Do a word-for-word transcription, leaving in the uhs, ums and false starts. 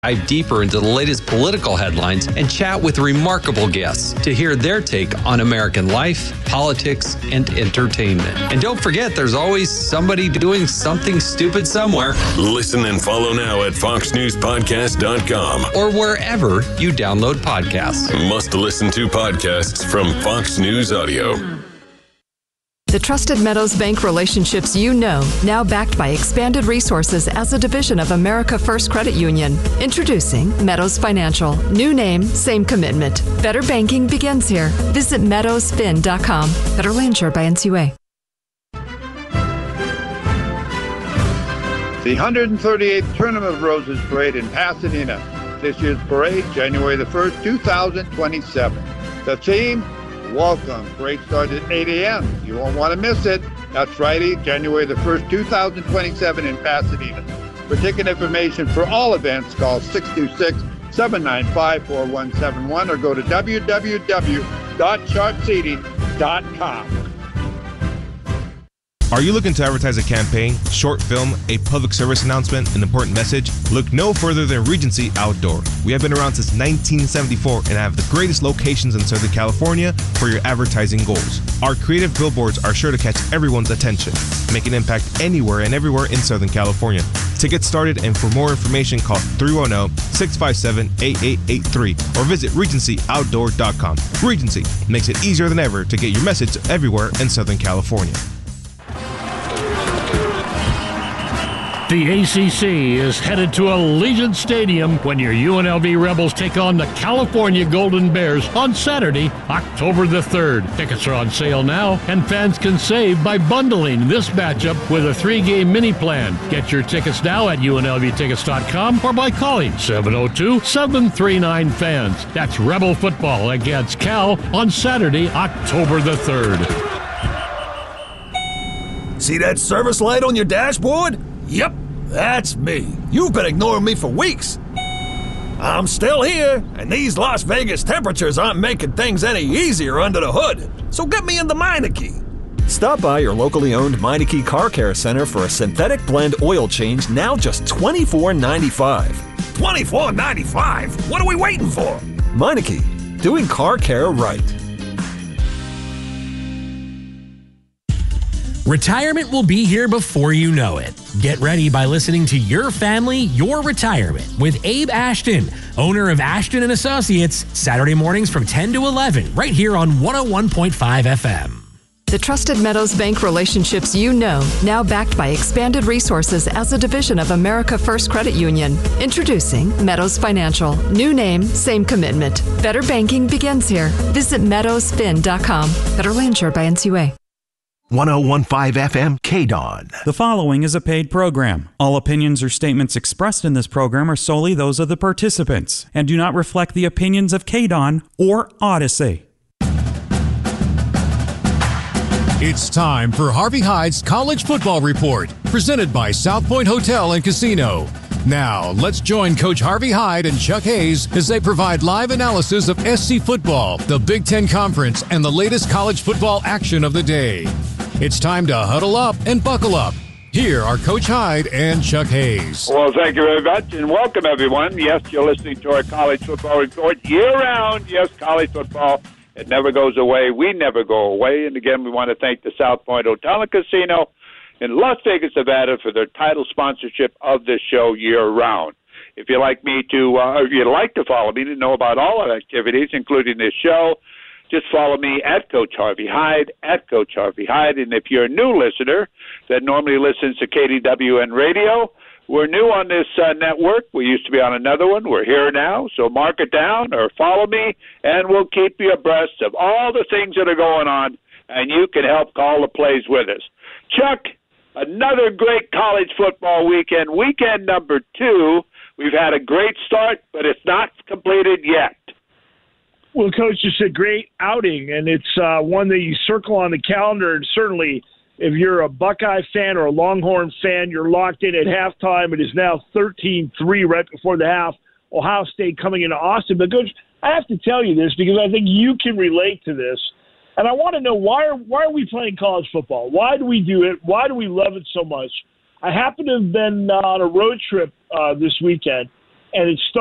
Dive deeper into the latest political headlines and chat with remarkable guests to hear their take on American life, politics, and entertainment. And don't forget, there's always somebody doing something stupid somewhere. Listen and follow now at fox news podcast dot com or wherever you download podcasts. Must listen to podcasts from Fox News Audio. The trusted Meadows Bank relationships you know, now backed by expanded resources as a division of America First Credit Union. Introducing Meadows Financial. New name, same commitment. Better banking begins here. Visit meadows fin dot com. Federally insured by N C U A. The one hundred thirty-eighth Tournament of Roses Parade in Pasadena. This year's parade, January the first, two thousand twenty-seven. The theme, Welcome. Parade starts at eight a.m. You won't want to miss it. That's Friday, January the first, two thousand twenty-seven in Pasadena. For ticket information for all events, call six two six, seven nine five, four one seven one or go to w w w dot sharp seating dot com. Are you looking to advertise a campaign, short film, a public service announcement, an important message? Look no further than Regency Outdoor. We have been around since nineteen seventy-four and have the greatest locations in Southern California for your advertising goals. Our creative billboards are sure to catch everyone's attention, make an impact anywhere and everywhere in Southern California. To get started and for more information, call three one zero, six five seven, eight eight eight three or visit regency outdoor dot com. Regency makes it easier than ever to get your message everywhere in Southern California. The A C C is headed to Allegiant Stadium when your U N L V Rebels take on the California Golden Bears on Saturday, October the third. Tickets are on sale now, and fans can save by bundling this matchup with a three-game mini plan. Get your tickets now at U N L V tickets dot com or by calling seven oh two, seven three nine, fans. That's Rebel football against Cal on Saturday, October the third. See that service light on your dashboard? Yep, that's me. You've been ignoring me for weeks. I'm still here, and these Las Vegas temperatures aren't making things any easier under the hood. So get me into Meineke. Stop by your locally owned Meineke Car Care Center for a synthetic blend oil change, now just twenty-four ninety-five. twenty-four ninety-five? What are we waiting for? Meineke, doing car care right. Retirement will be here before you know it. Get ready by listening to Your Family, Your Retirement with Abe Ashton, owner of Ashton and Associates, Saturday mornings from ten to eleven, right here on one oh one point five F M. The trusted Meadows Bank relationships you know, now backed by expanded resources as a division of America First Credit Union. Introducing Meadows Financial. New name, same commitment. Better banking begins here. Visit meadows fin dot com. Federally insured by N C U A. one oh one point five F M K D O N. The following is a paid program. All opinions or statements expressed in this program are solely those of the participants and do not reflect the opinions of K D O N or Odyssey. It's time for Harvey Hyde's College Football Report, presented by South Point Hotel and Casino. Now, let's join Coach Harvey Hyde and Chuck Hayes as they provide live analysis of S C football, the Big Ten Conference, and the latest college football action of the day. It's time to huddle up and buckle up. Here are Coach Hyde and Chuck Hayes. Well, thank you very much, and welcome, everyone. Yes, you're listening to our College Football Report year-round. Yes, college football, it never goes away. We never go away. And again, we want to thank the South Point Hotel and Casino in Las Vegas, Nevada, for their title sponsorship of this show year-round. If you'd like me to, uh, if you'd like to follow me to know about all our activities, including this show, just follow me at Coach Harvey Hyde, at Coach Harvey Hyde. And if you're a new listener that normally listens to K D W N Radio, we're new on this uh, network. We used to be on another one. We're here now, so mark it down or follow me, and we'll keep you abreast of all the things that are going on, and you can help call the plays with us. Chuck, another great college football weekend, weekend number two. We've had a great start, but it's not completed yet. Well, Coach, it's a great outing, and it's uh, one that you circle on the calendar, and certainly if you're a Buckeye fan or a Longhorn fan, you're locked in at halftime. It is now thirteen three right before the half. Ohio State coming into Austin. But, Coach, I have to tell you this because I think you can relate to this. And I want to know, why are, why are we playing college football? Why do we do it? Why do we love it so much? I happen to have been uh, on a road trip uh, this weekend, and it's